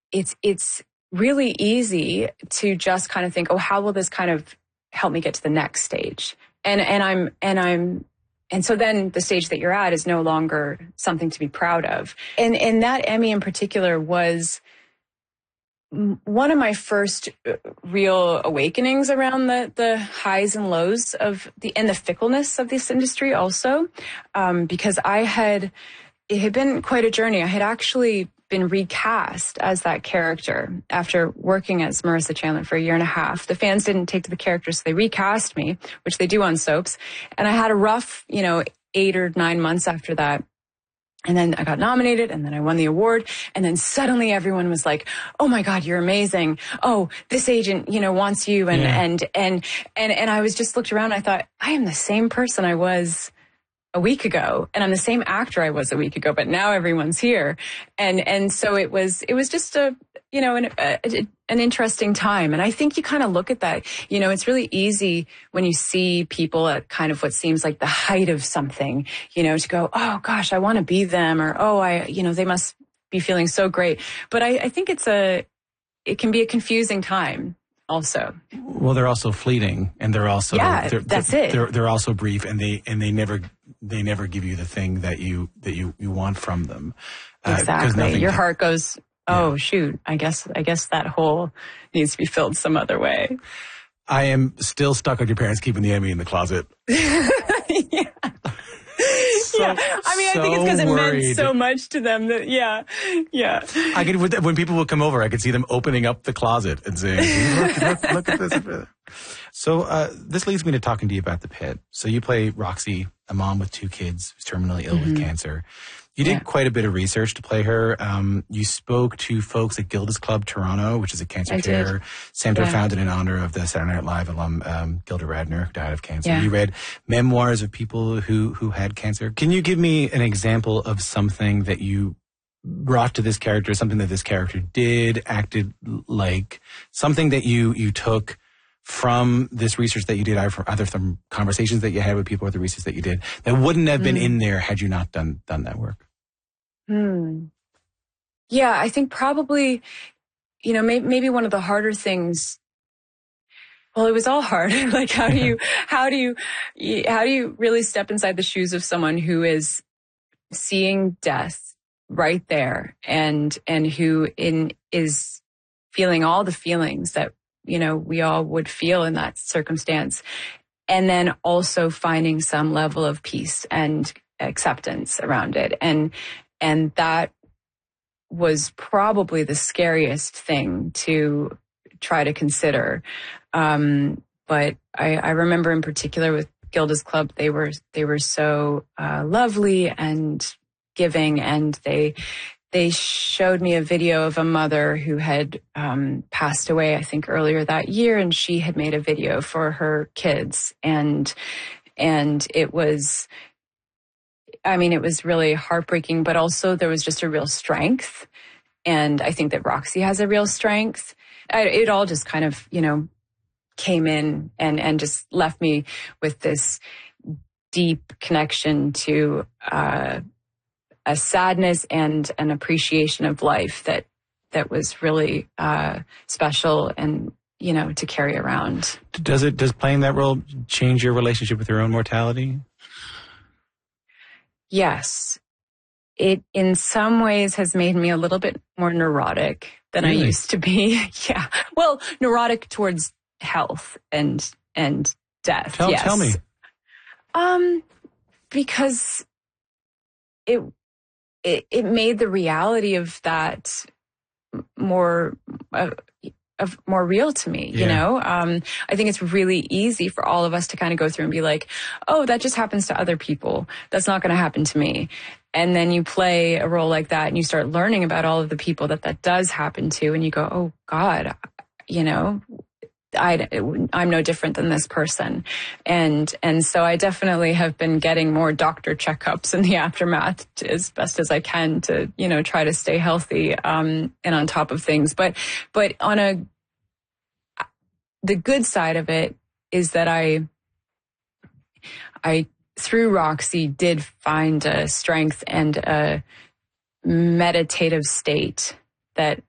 it's really easy to just kind of think, oh, how will this kind of help me get to the next stage? And so then the stage that you're at is no longer something to be proud of. And that Emmy in particular was one of my first real awakenings around the highs and lows and the fickleness of this industry also, because it had been quite a journey. I had actually been recast as that character after working as Marissa Chandler for a year and a half. The fans didn't take to the character, so they recast me, which they do on soaps. And I had a rough, 8 or 9 months after that. And then I got nominated, and then I won the award. And then suddenly everyone was like, oh my God, you're amazing. Oh, this agent, wants you. And I was just looked around and I thought, I am the same person I was a week ago, and I'm the same actor I was a week ago, but now everyone's here. And so it was just an interesting time. And I think you kind of look at that, it's really easy when you see people at kind of what seems like the height of something, to go, oh gosh, I want to be them, or, oh, they must be feeling so great. But I think it can be a confusing time also. Well, they're also fleeting, and they're also, that's it. They're also brief, and they never give you the thing that you want from them. Exactly. Your heart goes, oh, shoot, I guess that hole needs to be filled some other way. I am still stuck on your parents keeping the Emmy in the closet. I think it's because it meant so much to them that, yeah. When people would come over, I could see them opening up the closet and saying, look at this. So this leads me to talking to you about The Pit. So you play Roxy, a mom with 2 kids who's terminally ill with cancer. You did quite a bit of research to play her. You spoke to folks at Gilda's Club Toronto, which is a cancer care center founded in honor of the Saturday Night Live alum Gilda Radner, who died of cancer. You read memoirs of people who had cancer. Can you give me an example of something that you brought to this character, something that this character did, acted like, something that you took from this research that you did, either from conversations that you had with people or the research that you did, that wouldn't have been in there had you not done that work? Yeah, I think probably, maybe one of the harder things. Well, it was all hard. Like, how do you really step inside the shoes of someone who is seeing death right there, and who is feeling all the feelings that we all would feel in that circumstance, and then also finding some level of peace and acceptance around it, and that was probably the scariest thing to try to consider. But I remember in particular with Gilda's Club, they were so lovely and giving, and they showed me a video of a mother who had passed away, I think, earlier that year, and she had made a video for her kids, and it was really heartbreaking, but also there was just a real strength. And I think that Roxy has a real strength. It all just kind of, came in and just left me with this deep connection to a sadness and an appreciation of life that was really special and, to carry around. Does playing that role change your relationship with your own mortality? Yes. It in some ways has made me a little bit more neurotic than I used to be. Yeah. Well, neurotic towards health and death. Tell me. Because it made the reality of that more real to me, I think it's really easy for all of us to kind of go through and be like, oh, that just happens to other people. That's not going to happen to me. And then you play a role like that and you start learning about all of the people that does happen to, and you go, oh God, I'm no different than this person. And so I definitely have been getting more doctor checkups in the aftermath as best as I can to, try to stay healthy, and on top of things. But on the good side of it is that I through Roxy did find a strength and a meditative state that